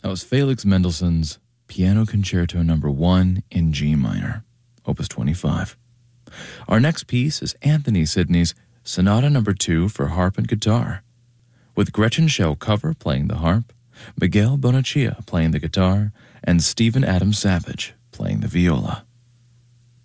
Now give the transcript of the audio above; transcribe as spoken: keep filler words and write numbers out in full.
That was Felix Mendelssohn's Piano Concerto Number One in G minor, Opus twenty-five. Our next piece is Anthony Sidney's Sonata Number Two for harp and guitar, with Gretchen Shell-Cover playing the harp, Miguel Bonaccia playing the guitar, and Stephen Adams Savage playing the viola.